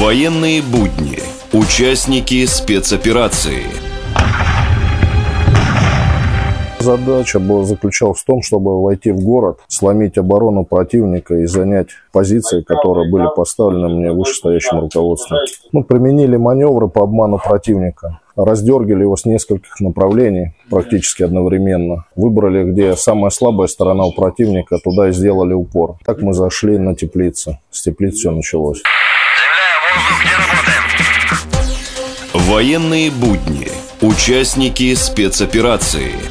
Военные будни. Участники спецоперации. Задача заключалась в том, чтобы войти в город, сломить оборону противника и занять позиции, которые были поставлены мне вышестоящим руководством. Применили маневры по обману противника. Раздергали его с нескольких направлений практически одновременно. Выбрали, где самая слабая сторона у противника, туда и сделали упор. Так мы зашли на теплицы. С теплиц все началось. Военные будни. Участники спецоперации.